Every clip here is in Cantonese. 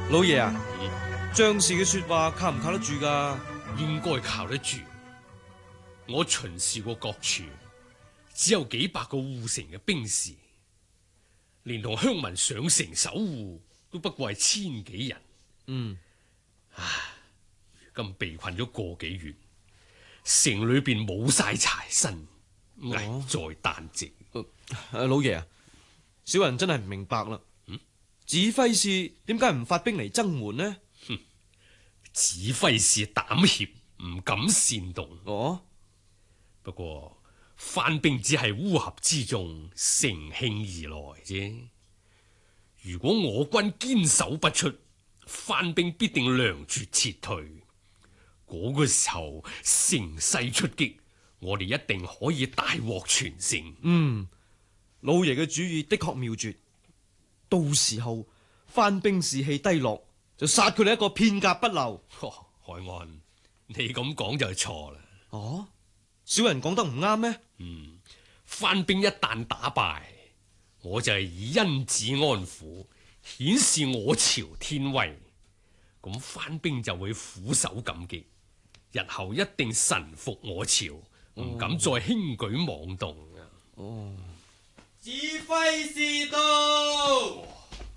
老爺啊，將士嘅說話靠唔靠得住噶？ 應該靠得住。我巡視過各處，只有幾百個護城嘅兵士，連同鄉民上城守護，都不過係千幾人。如今被困咗個幾月，城裏邊冇晒柴薪，危在旦夕。 老爺啊，小人真係唔明白啦。指揮使點解唔發兵嚟增援呢？ 指揮使膽怯，唔敢煽動。不過番兵只係烏合之眾，乘興而來啫。如果我軍堅守不出，番兵必定糧絕撤退。嗰個時候乘勢出擊，我哋一定可以大獲全勝。 老爺嘅主意的確妙絕。到時候番兵士氣低落，就殺佢哋一個片甲不留。 海安，你咁講就錯啦。 小人講得唔啱咩？ 番兵一旦打敗，我就係以恩子安撫，顯示我朝天威。咁番兵就會俯首感激，日後一定臣服我朝，唔敢再輕舉妄動。 指揮使到。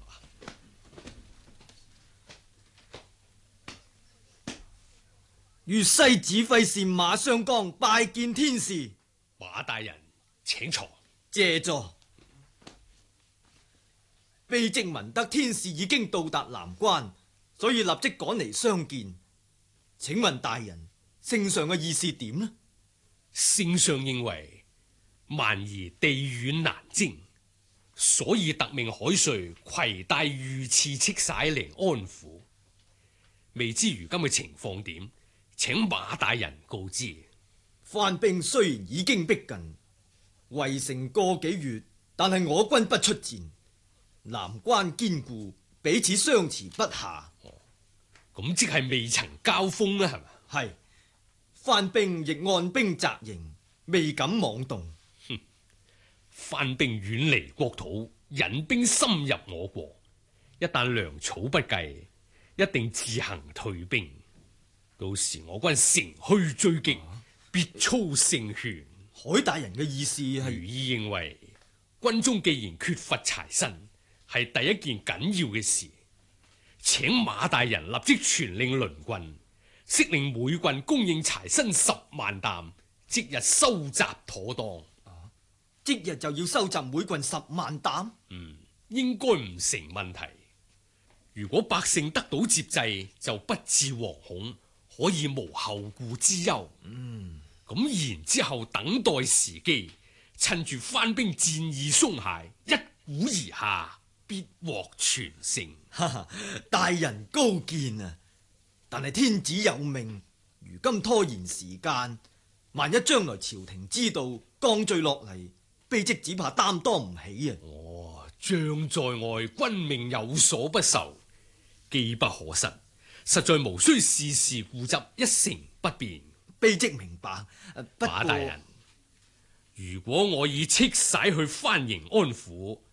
粵西指揮使馬相光拜見天使。 馬大人請坐。 謝座。卑職聞得天使已經到達南關，所以立即趕嚟相見。請問大人，聖上嘅意思點呢？ 聖上認為蠻夷地遠難征，所以特命海瑞攜帶御賜戚璽嚟安撫。未知如今嘅情況點？請馬大人告知。 番兵雖然已經逼近，圍城個幾月，但係我軍不出戰，南關堅固，彼此相持不下。 咁即係未曾交鋒啊，係咪？ 係，番兵亦按兵紮營，未敢妄動。 番兵遠離國土，引兵深入我國，一旦糧草不繼，一定自行退兵。到時我軍乘虛追擊，必操勝券。 海大人嘅意思係？ 如意認為，軍中既然缺乏柴薪，係第一件緊要嘅事。請馬大人立即傳令鄰軍，悉令每郡供應柴薪10萬擔，即日收集妥當。 即日就要收集每郡10萬擔？ 應該唔成問題。如果百姓得到接濟，就不致惶恐，可以無後顧之憂。咁然之後等待時機，趁住番兵戰意鬆懈，一鼓而下，必獲全勝。 大人高見啊！但係天子有命，如今拖延時間，萬一將來朝廷知道降罪落嚟，卑職只怕擔當唔起啊！ 將在外，君命有所不受，機不可失，實在無需事事固執，一成不變。 卑職明白。 馬大人，如果我以戚璽去番營安撫，